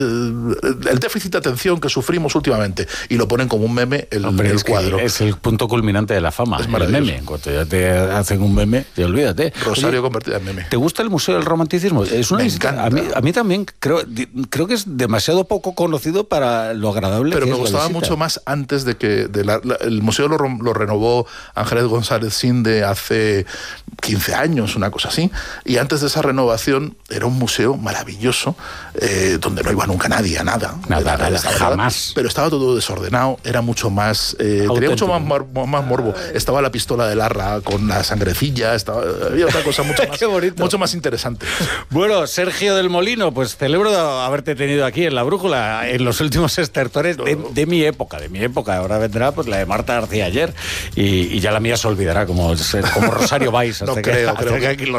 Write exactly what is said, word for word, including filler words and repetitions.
el déficit de atención que sufrimos últimamente, y lo ponen como un meme el, Hombre, el es cuadro. Es el punto culminante de la fama, es el meme. En cuanto ya te hacen un meme, te olvídate. Rosario Oye, convertida en meme. ¿Te gusta el Museo del Romanticismo? Es una Me visita, encanta. A mí, a mí también creo, creo que es demasiado poco conocido para lo agradable Pero que me es la gustaba visita. mucho más antes de que... De la, la, el museo lo, lo renovó Ángeles González Sinde hace quince años, una cosa así, y antes de esa renovación era un museo maravilloso, eh, donde no iba nunca nadie a nada. Nada, Era, nada, estaba, jamás. Pero estaba todo desordenado, era mucho más... Eh, tenía mucho más, mor, más morbo. Estaba la pistola de Larra con la sangrecilla, estaba, había otra cosa mucho más, mucho más interesante. Bueno, Sergio del Molino, pues celebro haberte tenido aquí en La Brújula, en los últimos estertores de, de mi época, de mi época. Ahora vendrá pues la de Marta García ayer y, y ya la mía se olvidará, como, como Rosario Valls. No creo, creo, que,